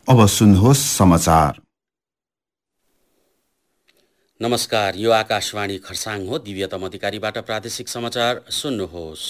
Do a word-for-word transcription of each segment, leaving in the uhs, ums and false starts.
अब सुन्नुहोस् समाचार। नमस्कार, यो आकाशवाणी खरसाङ हो। दिव्यतम अधिकारीबाट प्रादेशिक समाचार सुन्नुहोस्।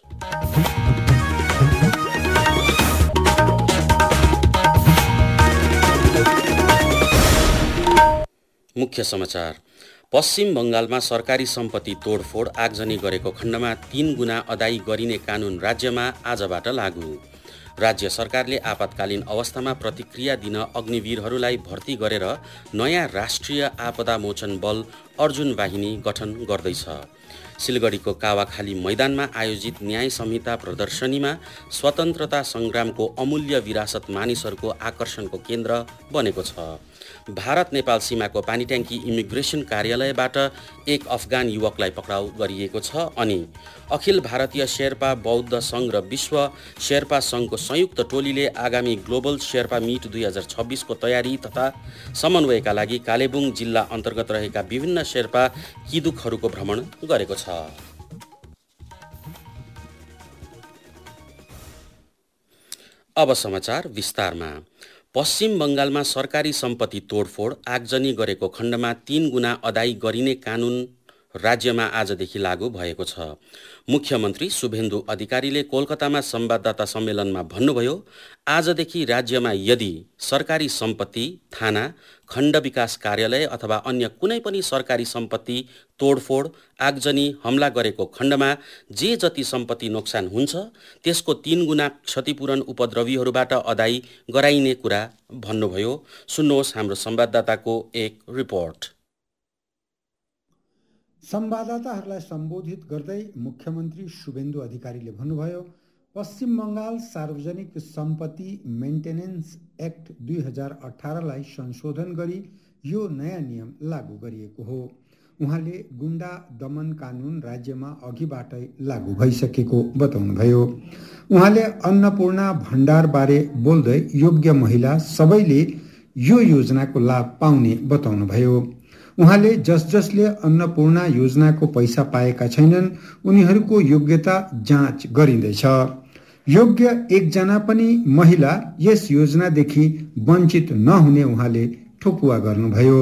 मुख्य समाचार। पश्चिम बङ्गालमा सरकारी सम्पत्ति तोडफोड आगजनी गरेको खण्डमा तीन गुणा अदाई गरिने कानुन राज्यमा आजबाट लागू। राज्य सरकारले आपतकालीन अवस्थामा प्रतिक्रिया दिन अग्निवीरहरूलाई भर्ती गरेर नयाँ राष्ट्रिय आपदा मोचन बल अर्जुन वाहिनी गठन गर्दैछ। सिलगढीको कावाखाली मैदानमा आयोजित न्याय संहिता प्रदर्शनीमा स्वतन्त्रता संग्रामको अमूल्य विरासत मानिसहरूको आकर्षणको केन्द्र बनेको छ। भारत नेपाल सीमाको पानीट्याङ्की इमिग्रेसन कार्यालयबाट एक अफगान युवकलाई पक्राउ गरिएको छ अनि अखिल भारतीय शेर्पा बौद्ध सङ्घ र विश्व शेर्पा सङ्घको संयुक्त टोलीले आगामी ग्लोबल शेर्पा मिट दुई हजार छब्बिसको तयारी तथा समन्वयका लागि कालेबुङ जिल्ला अन्तर्गत रहेका विभिन्न शेर्पा किदुकहरूको भ्रमण गरेको छ। अब समाचार विस्तारमा। पश्चिम बङ्गालमा सरकारी सम्पत्ति तोडफोड आगजनी गरेको खण्डमा तीन गुणा अदाई गरिने कानुन राज्यमा आजदेखि लागू भएको छ। मुख्यमन्त्री शुभेन्दु अधिकारीले कोलकातामा संवाददाता सम्मेलनमा भन्नुभयो, आजदेखि राज्यमा यदि सरकारी सम्पत्ति, थाना, खण्ड विकास कार्यालय अथवा अन्य कुनै पनि सरकारी सम्पत्ति तोडफोड, आगजनी, हमला गरेको खण्डमा जे जति सम्पत्ति नोक्सान हुन्छ त्यसको तीन गुणा क्षतिपूरण उपद्रवीहरूबाट अदाई गराइने कुरा भन्नुभयो। सुन्नुहोस् हाम्रो संवाददाताको एक रिपोर्ट। संवाददाताहरूलाई सम्बोधित गर्दै मुख्यमन्त्री शुभेन्दु अधिकारीले भन्नुभयो, पश्चिम बङ्गाल सार्वजनिक सम्पत्ति मेन्टेनेन्स एक्ट दुई हजार अठारलाई संशोधन गरी यो नयाँ नियम लागू गरिएको हो। उहाँले गुण्डा दमन कानुन राज्यमा अघिबाटै लागू भइसकेको बताउनुभयो। उहाँले अन्नपूर्णा भण्डारबारे बोल्दै योग्य महिला सबैले यो योजनाको लाभ पाउने बताउनुभयो। उहाँले जस जसले अन्नपूर्णा योजनाको पैसा पाएका छैनन् उनीहरूको योग्यता जाँच गरिँदैछ। योग्य एकजना पनि महिला यस योजनादेखि वञ्चित नहुने उहाँले ठोकुवा गर्नुभयो।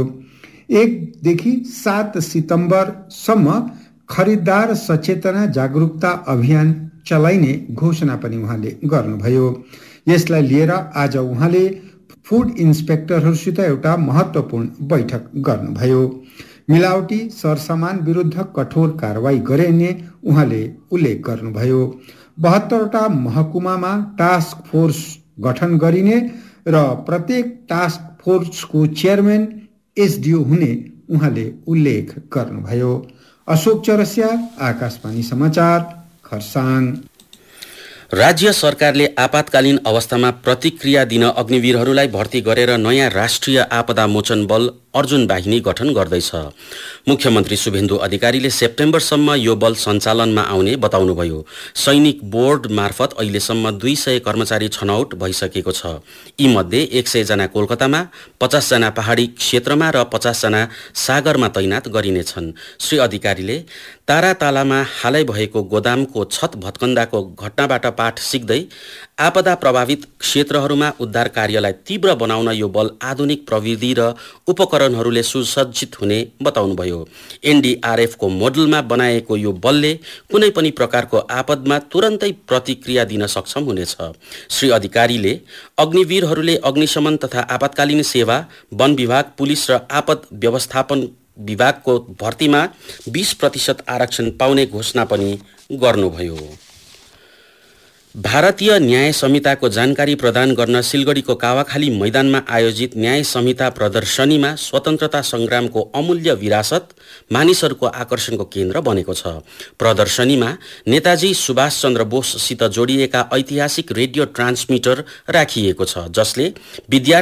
एकदेखि सात सितम्बरसम्म खरिददार सचेतना जागरुकता अभियान चलाइने घोषणा पनि उहाँले गर्नुभयो। यसलाई लिएर आज उहाँले फुड इन्सपेक्टरहरूसित एउटा महत्त्वपूर्ण बैठक गर्नुभयो। मिलावटी सरसामान विरुद्ध कठोर कारवाही गरिने उहाँले उल्लेख गर्नुभयो। बहत्तरवटा महकुमामा टास्क फोर्स गठन गरिने र प्रत्येक टास्क फोर्सको चेयरम्यान एसडिओ हुने उहाँले उल्लेख गर्नुभयो। अशोक चौरसिया, आकाशवाणी समाचार, खरसाङ। राज्य सरकारले आपतकालीन अवस्थामा प्रतिक्रिया दिन अग्निवीरहरूलाई भर्ती गरेर नयाँ राष्ट्रिय आपदा मोचन बल अर्जुन वाहिनी गठन गर्दैछ। मुख्यमन्त्री शुभेन्दु अधिकारीले सेप्टेम्बरसम्म यो बल सञ्चालनमा आउने बताउनुभयो। सैनिक बोर्ड मार्फत अहिलेसम्म दुई सय कर्मचारी छनौट भइसकेको छ। यीमध्ये एक सय जना कोलकातामा, पचास जना पहाडी क्षेत्रमा र पचास जना सागरमा तैनात गरिनेछन्। श्री अधिकारीले तारातालामा हालै भएको गोदामको छत भत्कन्दाको घटनाबाट पाठ सिक्दै आपदा प्रभावित क्षेत्रहरूमा उद्धार कार्यलाई तीव्र बनाउन यो बल आधुनिक प्रविधि र उपकरणहरूले सुसज्जित हुने बताउनुभयो। एनडीआरएफको मोडलमा बनाएको यो बलले कुनै पनि प्रकारको आपदमा तुरन्तै प्रतिक्रिया दिन सक्षम हुनेछ। श्री अधिकारीले अग्निवीरहरूले अग्निशमन तथा आपतकालीन सेवा, वन विभाग, पुलिस र आपद व्यवस्थापन विभागको भर्तीमा बीस प्रतिशत आरक्षण पाउने घोषणा पनि गर्नुभयो। भारतीय न्याय संहिताको जानकारी प्रदान गर्न सिलगढीको कावाखाली मैदानमा आयोजित न्याय संहिता प्रदर्शनीमा स्वतन्त्रता संग्रामको अमूल्य विरासत मानिसहरूको आकर्षणको केन्द्र बनेको छ। प्रदर्शनीमा नेताजी सुभाष चन्द्र बोससित जोडिएका ऐतिहासिक रेडियो ट्रान्समिटर राखिएको छ, जसले विद्यार्थी